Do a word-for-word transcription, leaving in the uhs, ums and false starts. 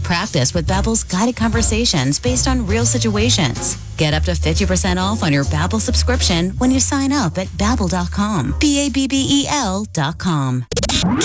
Practice with Babbel's guided conversations based on real situations. Get up to fifty percent off on your Babbel subscription when you sign up at Babbel dot com. B A B B E L dot com.